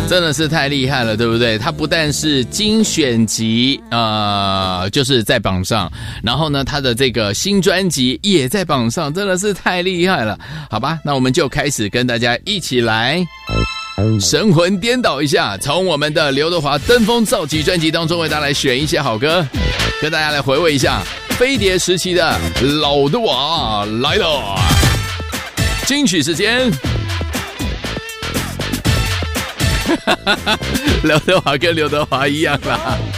真的是太厉害了，对不对？他不但是精选集就是在榜上，然后呢他的这个新专辑也在榜上，真的是太厉害了。好吧，那我们就开始跟大家一起来神魂颠倒一下，从我们的刘德华登峰造极专辑当中为大家来选一些好歌，跟大家来回味一下飞碟时期的老德华来了。金曲时间，刘德华跟刘德华一样啦。